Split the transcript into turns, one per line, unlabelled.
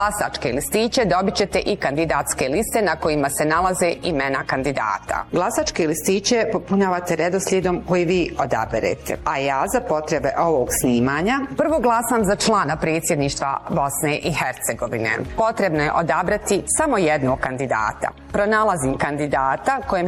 Glasačke listiće dobit ćete i kandidatske liste na kojima se nalaze imena kandidata. Glasačke listiće popunjavate redoslijedom koji vi odaberete, a ja za potrebe ovog snimanja prvo glasam za člana predsjedništva Bosne i Hercegovine. Potrebno je odabrati samo jednog kandidata. Pronalazim kandidata kojem